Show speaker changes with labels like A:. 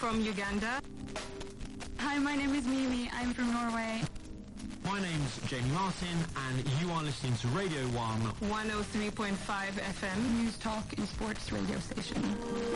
A: from Uganda.
B: Hi, my name is Mimi. I'm from Norway.
C: My name's Jamie Martin, and you are listening to Radio 1
A: 103.5 FM.
B: News Talk and Sports radio station.